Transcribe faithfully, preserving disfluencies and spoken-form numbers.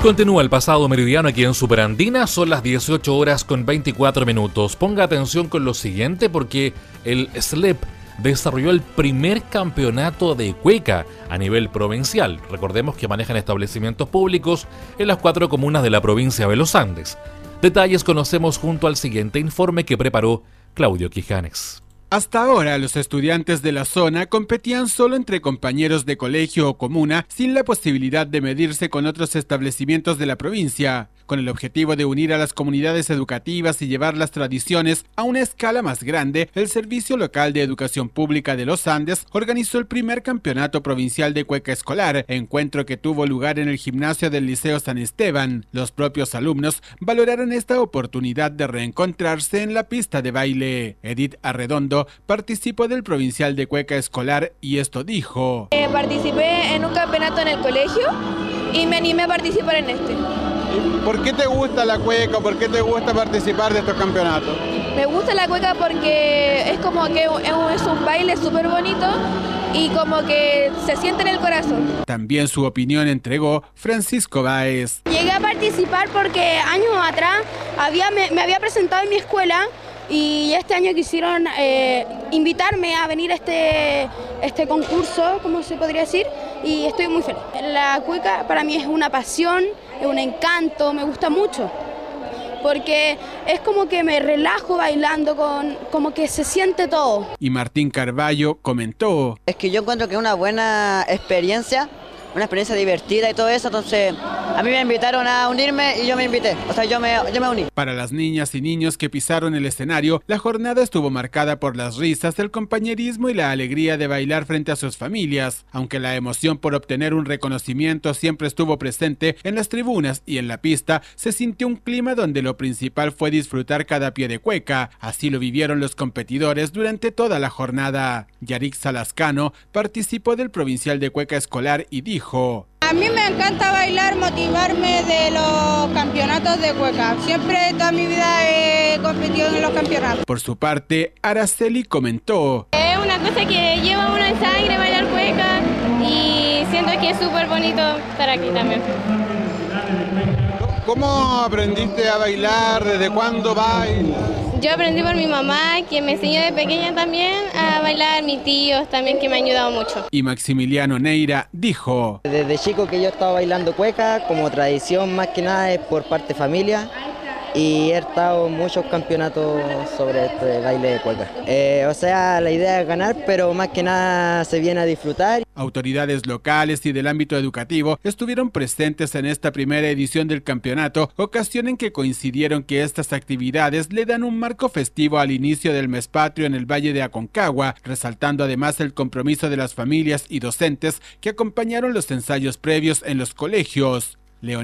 Continúa el pasado meridiano aquí en Superandina, son las dieciocho horas con veinticuatro minutos. Ponga atención con lo siguiente porque el S L E P desarrolló el primer campeonato de cueca a nivel provincial. Recordemos que manejan establecimientos públicos en las cuatro comunas de la provincia de los Andes. Detalles conocemos junto al siguiente informe que preparó Claudio Quijanes. Hasta ahora, los estudiantes de la zona competían solo entre compañeros de colegio o comuna, sin la posibilidad de medirse con otros establecimientos de la provincia. Con el objetivo de unir a las comunidades educativas y llevar las tradiciones a una escala más grande, el Servicio Local de Educación Pública de los Andes organizó el primer campeonato provincial de cueca escolar, encuentro que tuvo lugar en el gimnasio del Liceo San Esteban. Los propios alumnos valoraron esta oportunidad de reencontrarse en la pista de baile. Edith Arredondo participó del provincial de cueca escolar y esto dijo. Eh, participé en un campeonato en el colegio y me animé a participar en este. ¿Por qué te gusta la cueca? ¿Por qué te gusta participar de estos campeonatos? Me gusta la cueca porque es como que es un baile súper bonito y como que se siente en el corazón. También su opinión entregó Francisco Báez. Llegué a participar porque años atrás había, me, me había presentado en mi escuela y este año quisieron eh, invitarme a venir a este, este concurso, ¿cómo se podría decir? Y estoy muy feliz. La cueca para mí es una pasión, es un encanto, me gusta mucho, porque es como que me relajo bailando, con, como que se siente todo. Y Martín Carballo comentó. Es que yo encuentro que es una buena experiencia, una experiencia divertida y todo eso, entonces a mí me invitaron a unirme y yo me invité, o sea, yo me, yo me uní. Para las niñas y niños que pisaron el escenario, la jornada estuvo marcada por las risas, el compañerismo y la alegría de bailar frente a sus familias. Aunque la emoción por obtener un reconocimiento siempre estuvo presente, en las tribunas y en la pista se sintió un clima donde lo principal fue disfrutar cada pie de cueca. Así lo vivieron los competidores durante toda la jornada. Yarix Lascano participó del provincial de cueca escolar y dijo: a mí me encanta bailar, motivarme de los campeonatos de cueca. Siempre, toda mi vida he competido en los campeonatos. Por su parte, Araceli comentó. Es una cosa que lleva uno en sangre, bailar cueca, y siento que es súper bonito estar aquí también. ¿Cómo aprendiste a bailar? ¿Desde cuándo bailas? Yo aprendí por mi mamá, quien me enseñó de pequeña también a bailar, mis tíos también, que me han ayudado mucho. Y Maximiliano Neira dijo: Desde chico que yo estaba bailando cueca, como tradición más que nada es por parte de familia, y he estado en muchos campeonatos sobre este baile de cueca. Eh, o sea, la idea es ganar, pero más que nada se viene a disfrutar. Autoridades locales y del ámbito educativo estuvieron presentes en esta primera edición del campeonato, ocasión en que coincidieron que estas actividades le dan un marco festivo al inicio del mes patrio en el Valle de Aconcagua, resaltando además el compromiso de las familias y docentes que acompañaron los ensayos previos en los colegios. Leonardo